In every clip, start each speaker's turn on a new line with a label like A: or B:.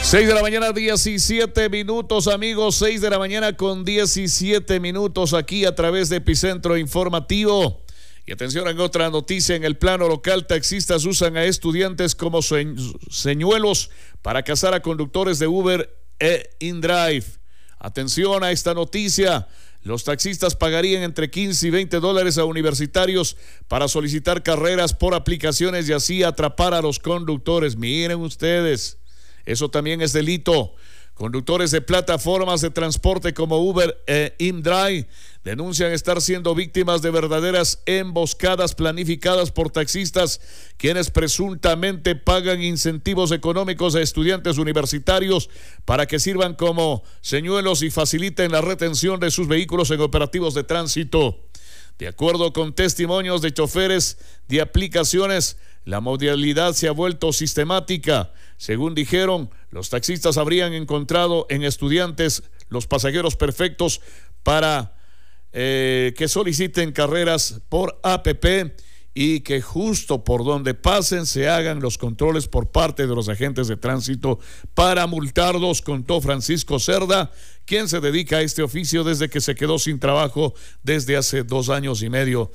A: 6 de la mañana, 17 minutos, amigos. 6 de la mañana con 17 minutos aquí a través de Epicentro Informativo. Y atención, en otra noticia, en el plano local, taxistas usan a estudiantes como señuelos para cazar a conductores de Uber e InDrive. Atención a esta noticia. Los taxistas pagarían entre $15 y $20 a universitarios para solicitar carreras por aplicaciones y así atrapar a los conductores. Miren ustedes, eso también es delito. Conductores de plataformas de transporte como Uber e InDrive denuncian estar siendo víctimas de verdaderas emboscadas planificadas por taxistas, quienes presuntamente pagan incentivos económicos a estudiantes universitarios para que sirvan como señuelos y faciliten la retención de sus vehículos en operativos de tránsito. De acuerdo con testimonios de choferes de aplicaciones, la modalidad se ha vuelto sistemática. Según dijeron, los taxistas habrían encontrado en estudiantes los pasajeros perfectos para que soliciten carreras por APP y que justo por donde pasen se hagan los controles por parte de los agentes de tránsito para multarlos, contó Francisco Cerda, quien se dedica a este oficio desde que se quedó sin trabajo desde hace 2 años y medio.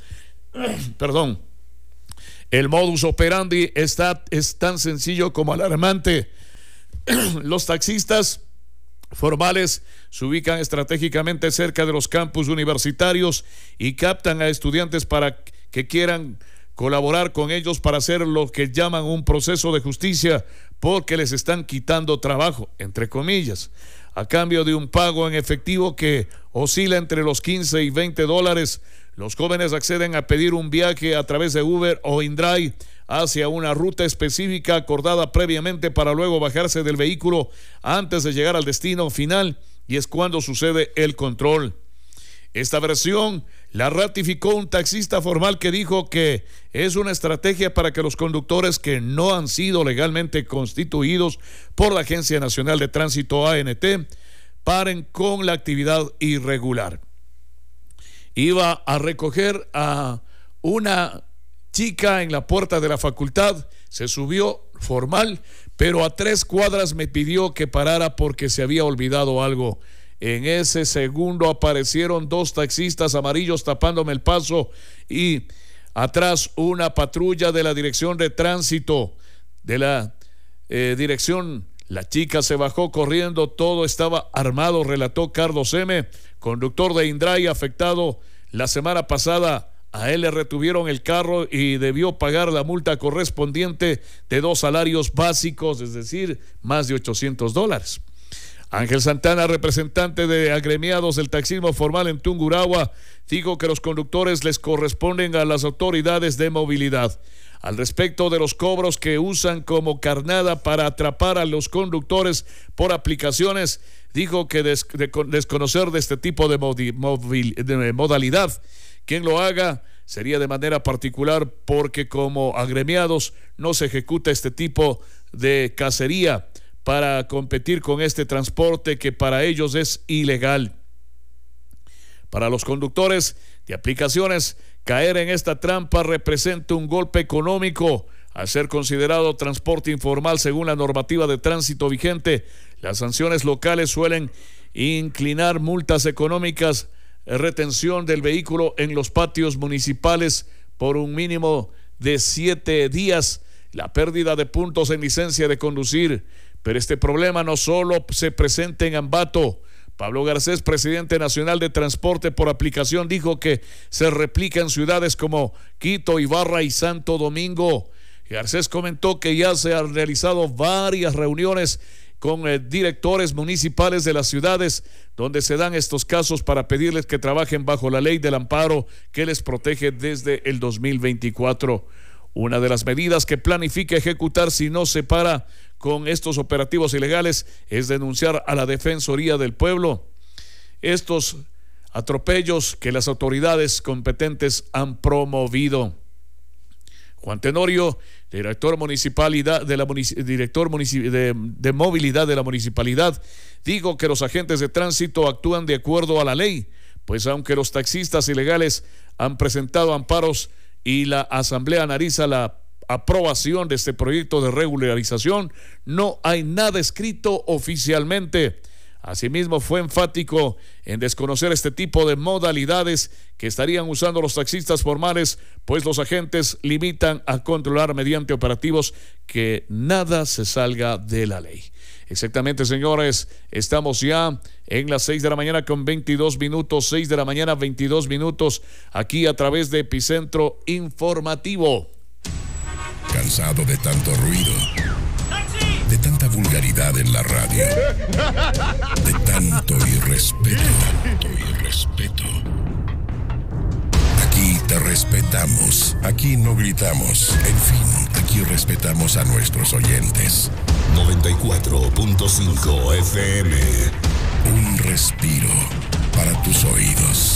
A: El modus operandi es tan sencillo como alarmante. Los taxistas formales se ubican estratégicamente cerca de los campus universitarios y captan a estudiantes para que quieran colaborar con ellos para hacer lo que llaman un proceso de justicia, porque les están quitando trabajo, entre comillas, a cambio de un pago en efectivo que oscila entre los $15 y $20. Los jóvenes acceden a pedir un viaje a través de Uber o InDrive hacia una ruta específica acordada previamente para luego bajarse del vehículo antes de llegar al destino final, y es cuando sucede el control. Esta versión la ratificó un taxista formal que dijo que es una estrategia para que los conductores que no han sido legalmente constituidos por la Agencia Nacional de Tránsito ANT paren con la actividad irregular. Iba a recoger a una chica en la puerta de la facultad, se subió formal, pero a 3 cuadras me pidió que parara porque se había olvidado algo. En ese segundo aparecieron 2 taxistas amarillos tapándome el paso y atrás una patrulla de la dirección de tránsito de la dirección. La chica se bajó corriendo, todo estaba armado, relató Carlos M., conductor de InDrive afectado la semana pasada. A él le retuvieron el carro y debió pagar la multa correspondiente de 2 salarios básicos, es decir, más de $800. Ángel Santana, representante de agremiados del taxismo formal en Tungurahua, dijo que los conductores les corresponden a las autoridades de movilidad. Al respecto de los cobros que usan como carnada para atrapar a los conductores por aplicaciones, dijo que desconocer de este tipo de modalidad. Quien lo haga sería de manera particular, porque como agremiados no se ejecuta este tipo de cacería para competir con este transporte que para ellos es ilegal. Para los conductores de aplicaciones, caer en esta trampa representa un golpe económico. Al ser considerado transporte informal según la normativa de tránsito vigente, las sanciones locales suelen inclinar multas económicas, retención del vehículo en los patios municipales por un mínimo de 7 días, la pérdida de puntos en licencia de conducir. Pero este problema no solo se presenta en Ambato. Pablo Garcés, presidente nacional de transporte por aplicación, dijo que se replica en ciudades como Quito, Ibarra y Santo Domingo. Garcés comentó que ya se han realizado varias reuniones con directores municipales de las ciudades donde se dan estos casos para pedirles que trabajen bajo la ley del amparo que les protege desde el 2024. Una de las medidas que planifica ejecutar si no se para con estos operativos ilegales es denunciar a la Defensoría del Pueblo estos atropellos que las autoridades competentes han promovido. Juan Tenorio, director municipalidad de movilidad de la municipalidad, dijo que los agentes de tránsito actúan de acuerdo a la ley, pues aunque los taxistas ilegales han presentado amparos y la asamblea analiza la aprobación de este proyecto de regularización. No hay nada escrito oficialmente. Asimismo, fue enfático en desconocer este tipo de modalidades que estarían usando los taxistas formales, pues los agentes limitan a controlar mediante operativos que nada se salga de la ley. Exactamente, señores, estamos ya en las 6 de la mañana con 22 minutos, 6 de la mañana 22 minutos, aquí a través de Epicentro Informativo.
B: ¿Cansado de tanto ruido? De tanta vulgaridad en la radio, de tanto irrespeto. Aquí te respetamos, aquí no gritamos, en fin, aquí respetamos a nuestros oyentes. 94.5 FM, un respiro para tus oídos.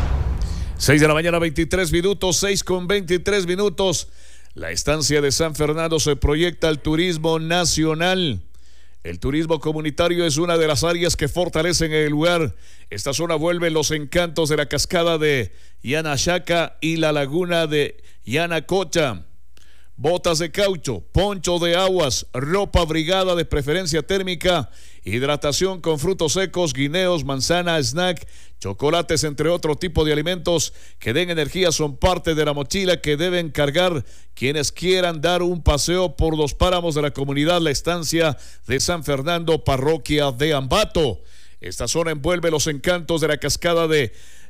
A: 6 de la mañana 23 minutos, 6 con 23 minutos. La estancia de San Fernando se proyecta al turismo nacional. El turismo comunitario es una de las áreas que fortalecen el lugar. Esta zona vuelve los encantos de la cascada de Yanachaca y la laguna de Yanacocha. Botas de caucho, poncho de aguas, ropa abrigada de preferencia térmica, hidratación con frutos secos, guineos, manzana, snack, chocolates, entre otro tipo de alimentos que den energía son parte de la mochila que deben cargar quienes quieran dar un paseo por los páramos de la comunidad La Estancia de San Fernando, parroquia de Ambato. Esta zona envuelve los encantos de la cascada de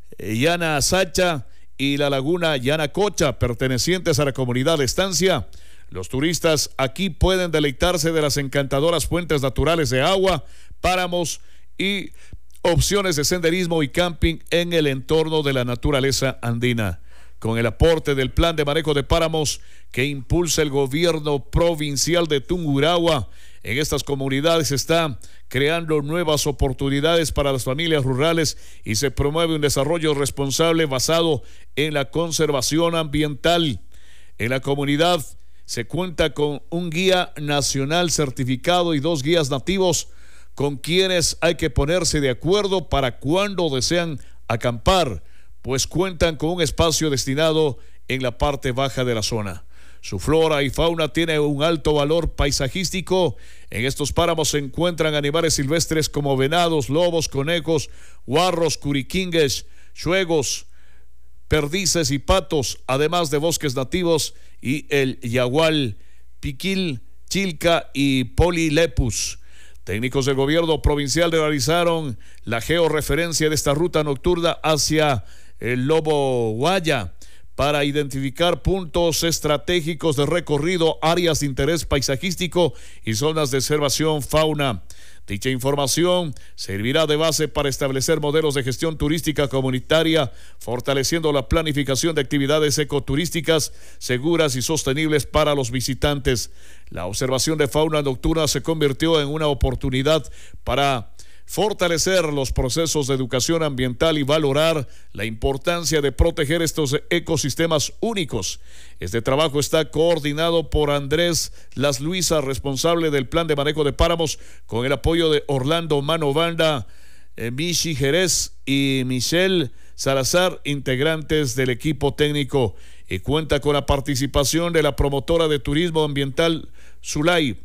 A: Yanachaca y la laguna Yanacocha, pertenecientes a la comunidad de Estancia. Los turistas aquí pueden deleitarse de las encantadoras fuentes naturales de agua, páramos y opciones de senderismo y camping en el entorno de la naturaleza andina. Con el aporte del plan de manejo de páramos que impulsa el gobierno provincial de Tungurahua, en estas comunidades se está creando nuevas oportunidades para las familias rurales y se promueve un desarrollo responsable basado en la conservación ambiental. En la comunidad se cuenta con un guía nacional certificado y 2 guías nativos con quienes hay que ponerse de acuerdo para cuando desean acampar, pues cuentan con un espacio destinado en la parte baja de la zona. Su flora y fauna tiene un alto valor paisajístico. En estos páramos se encuentran animales silvestres como venados, lobos, conejos, guarros, curiquingues, chuegos, perdices y patos, además de bosques nativos y el yagual, piquil, chilca y polilepus. Técnicos del gobierno provincial realizaron la georreferencia de esta ruta nocturna hacia el Lobo Guaya para identificar puntos estratégicos de recorrido, áreas de interés paisajístico y zonas de observación fauna. Dicha información servirá de base para establecer modelos de gestión turística comunitaria, fortaleciendo la planificación de actividades ecoturísticas seguras y sostenibles para los visitantes. La observación de fauna nocturna se convirtió en una oportunidad para fortalecer los procesos de educación ambiental y valorar la importancia de proteger estos ecosistemas únicos. Este trabajo está coordinado por Andrés Las Luisa, responsable del plan de manejo de páramos, con el apoyo de Orlando Manovanda, Michi Jerez y Michelle Salazar, integrantes del equipo técnico, y cuenta con la participación de la promotora de turismo ambiental Zulay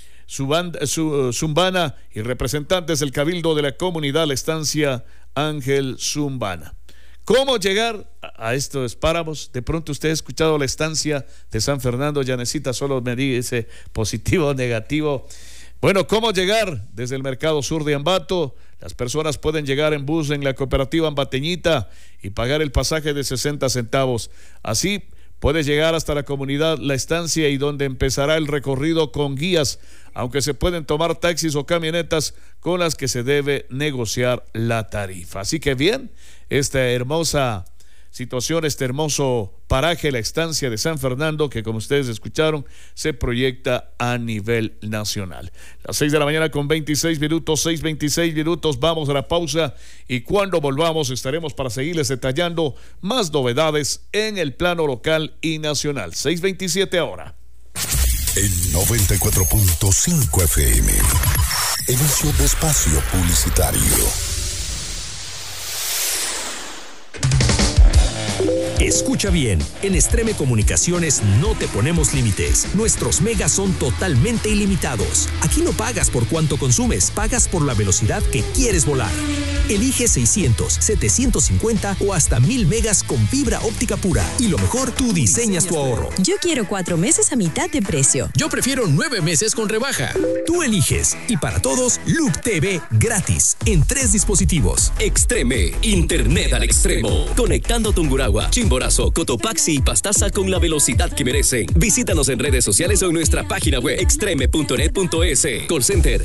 A: Zumbana y representantes del Cabildo de la Comunidad La Estancia, Ángel Zumbana. ¿Cómo llegar a estos páramos? De pronto usted ha escuchado La Estancia de San Fernando. Yanecita solo me dice positivo o negativo. Bueno, ¿cómo llegar? Desde el Mercado Sur de Ambato, las personas pueden llegar en bus en la cooperativa Ambateñita y pagar el pasaje de 60 centavos. Así puede llegar hasta la comunidad La Estancia y donde empezará el recorrido con guías, aunque se pueden tomar taxis o camionetas con las que se debe negociar la tarifa. Así que bien, esta hermosa situación, este hermoso paraje, La Estancia de San Fernando, que como ustedes escucharon, se proyecta a nivel nacional. Las 6 de la mañana con 26 minutos, 6:26 minutos, vamos a la pausa y cuando volvamos estaremos para seguirles detallando más novedades en el plano local y nacional. 6:27 ahora.
B: En 94.5 FM, inicio de espacio publicitario.
C: Escucha bien, en Extreme Comunicaciones no te ponemos límites. Nuestros megas son totalmente ilimitados. Aquí no pagas por cuánto consumes, pagas por la velocidad que quieres volar. Elige 600, 750 o hasta 1000 megas con fibra óptica pura. Y lo mejor, tú diseñas tu ahorro.
D: Yo quiero 4 meses a mitad de precio.
C: Yo prefiero 9 meses con rebaja. Tú eliges. Y para todos, Loop TV gratis en 3 dispositivos.
E: Extreme, internet al extremo. Conectando Tungurahua, Chimborazo, Cotopaxi y Pastaza con la velocidad que merecen. Visítanos en redes sociales o en nuestra página web extreme.net.es. Call Center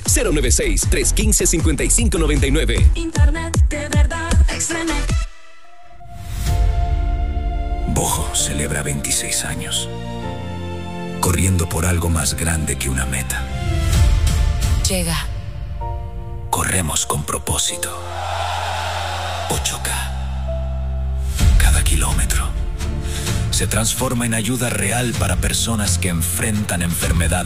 E: 096-315-5599.
F: Internet de verdad, Extreme.
G: Bojo celebra 26 años, corriendo por algo más grande que una meta.
F: Llega.
G: Corremos con propósito. 8K. Cada kilómetro se transforma en ayuda real para personas que enfrentan enfermedades